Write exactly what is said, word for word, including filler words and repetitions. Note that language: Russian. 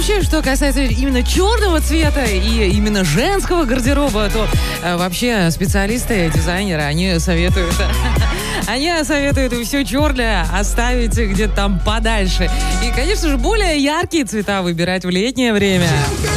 вообще, что касается именно черного цвета и именно женского гардероба, то э, вообще специалисты, дизайнеры, они советуют... Они советуют все черное оставить где-то там подальше. И, конечно же, более яркие цвета выбирать в летнее время.